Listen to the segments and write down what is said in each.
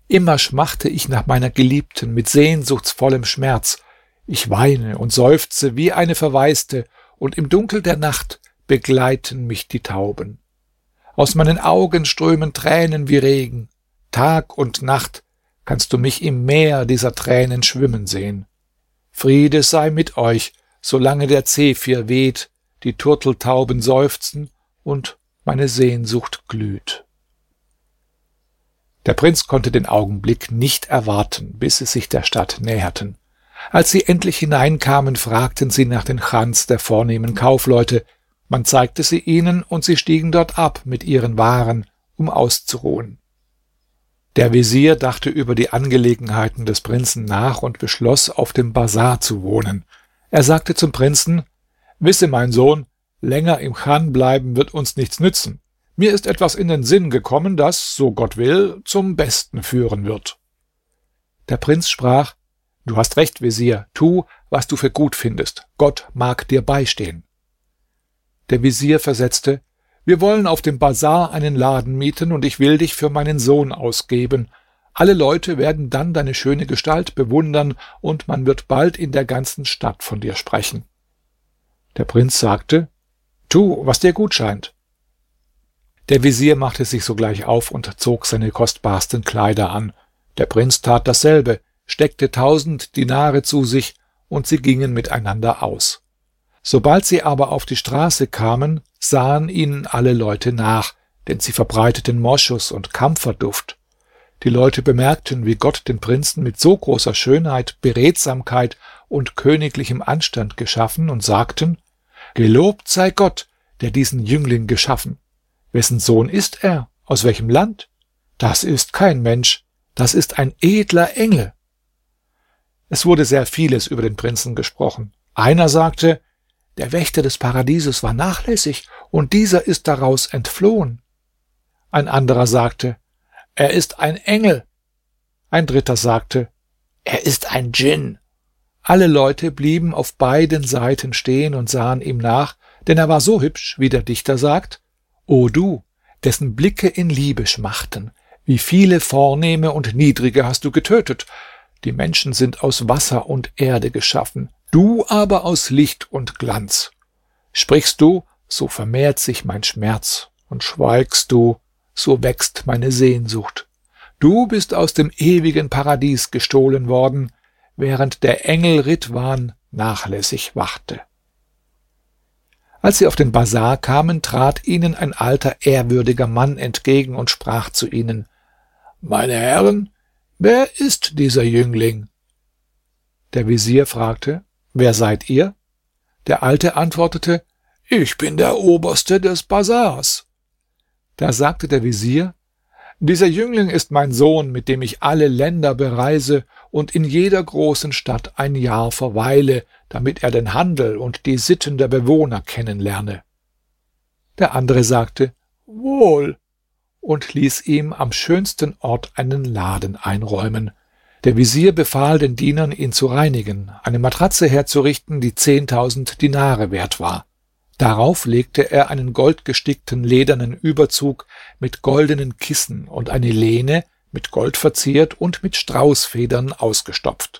Immer schmachte ich nach meiner Geliebten mit sehnsuchtsvollem Schmerz. Ich weine und seufze wie eine Verwaiste, und im Dunkel der Nacht begleiten mich die Tauben. Aus meinen Augen strömen Tränen wie Regen. Tag und Nacht kannst du mich im Meer dieser Tränen schwimmen sehen. Friede sei mit euch, solange der Zephyr weht, die Turteltauben seufzen und meine Sehnsucht glüht. Der Prinz konnte den Augenblick nicht erwarten, bis sie sich der Stadt näherten. Als sie endlich hineinkamen, fragten sie nach den Chans der vornehmen Kaufleute. Man zeigte sie ihnen, und sie stiegen dort ab mit ihren Waren, um auszuruhen. Der Wesir dachte über die Angelegenheiten des Prinzen nach und beschloss, auf dem Bazar zu wohnen. Er sagte zum Prinzen: »Wisse, mein Sohn, länger im Chan bleiben wird uns nichts nützen. Mir ist etwas in den Sinn gekommen, das, so Gott will, zum Besten führen wird.« Der Prinz sprach: »Du hast recht, Wesir, tu, was du für gut findest. Gott mag dir beistehen.« Der Wesir versetzte: »Wir wollen auf dem Bazar einen Laden mieten, und ich will dich für meinen Sohn ausgeben. Alle Leute werden dann deine schöne Gestalt bewundern, und man wird bald in der ganzen Stadt von dir sprechen.« Der Prinz sagte: »Tu, was dir gut scheint.« Der Wesir machte sich sogleich auf und zog seine kostbarsten Kleider an. Der Prinz tat dasselbe, steckte 1000 Dinare zu sich, und sie gingen miteinander aus. Sobald sie aber auf die Straße kamen, sahen ihnen alle Leute nach, denn sie verbreiteten Moschus und Kampferduft. Die Leute bemerkten, wie Gott den Prinzen mit so großer Schönheit, Beredsamkeit und königlichem Anstand geschaffen, und sagten: »Gelobt sei Gott, der diesen Jüngling geschaffen. Wessen Sohn ist er? Aus welchem Land? Das ist kein Mensch, das ist ein edler Engel.« Es wurde sehr vieles über den Prinzen gesprochen. Einer sagte: »Der Wächter des Paradieses war nachlässig, und dieser ist daraus entflohen.« Ein anderer sagte: »Er ist ein Engel.« Ein dritter sagte: »Er ist ein Djinn.« Alle Leute blieben auf beiden Seiten stehen und sahen ihm nach, denn er war so hübsch, wie der Dichter sagt: »O du, dessen Blicke in Liebe schmachten, wie viele Vornehme und Niedrige hast du getötet. Die Menschen sind aus Wasser und Erde geschaffen, du aber aus Licht und Glanz. Sprichst du, so vermehrt sich mein Schmerz, und schweigst du, so wächst meine Sehnsucht. Du bist aus dem ewigen Paradies gestohlen worden, während der Engel Ridwan nachlässig wachte.« Als sie auf den Bazar kamen, trat ihnen ein alter, ehrwürdiger Mann entgegen und sprach zu ihnen: »Meine Herren, wer ist dieser Jüngling?« Der Wesir fragte: »Wer seid ihr?« Der Alte antwortete: »Ich bin der Oberste des Bazars.« Da sagte der Wesir: »Dieser Jüngling ist mein Sohn, mit dem ich alle Länder bereise und in jeder großen Stadt ein Jahr verweile, damit er den Handel und die Sitten der Bewohner kennenlerne.« Der andere sagte: »Wohl«, und ließ ihm am schönsten Ort einen Laden einräumen. Der Wesir befahl den Dienern, ihn zu reinigen, eine Matratze herzurichten, die 10.000 Dinare wert war. Darauf legte er einen goldgestickten ledernen Überzug mit goldenen Kissen und eine Lehne, mit Gold verziert und mit Straußfedern ausgestopft.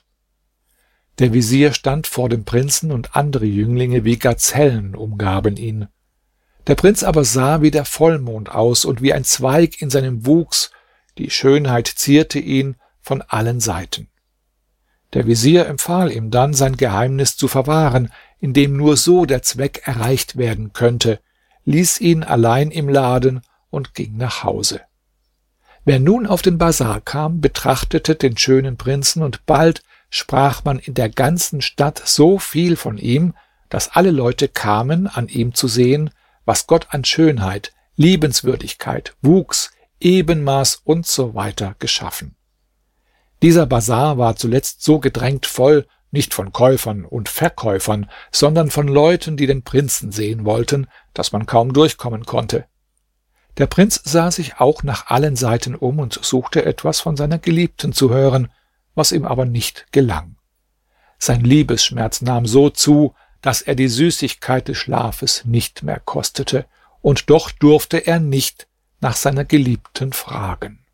Der Wesir stand vor dem Prinzen, und andere Jünglinge wie Gazellen umgaben ihn. Der Prinz aber sah wie der Vollmond aus und wie ein Zweig in seinem Wuchs, die Schönheit zierte ihn von allen Seiten. Der Wesir empfahl ihm dann, sein Geheimnis zu verwahren, indem nur so der Zweck erreicht werden könnte, ließ ihn allein im Laden und ging nach Hause. Wer nun auf den Bazar kam, betrachtete den schönen Prinzen, und bald sprach man in der ganzen Stadt so viel von ihm, dass alle Leute kamen, an ihm zu sehen, was Gott an Schönheit, Liebenswürdigkeit, Wuchs, Ebenmaß und so weiter geschaffen. Dieser Bazar war zuletzt so gedrängt voll, nicht von Käufern und Verkäufern, sondern von Leuten, die den Prinzen sehen wollten, dass man kaum durchkommen konnte. Der Prinz sah sich auch nach allen Seiten um und suchte etwas von seiner Geliebten zu hören, was ihm aber nicht gelang. Sein Liebesschmerz nahm so zu, dass er die Süßigkeit des Schlafes nicht mehr kostete, und doch durfte er nicht nach seiner Geliebten fragen.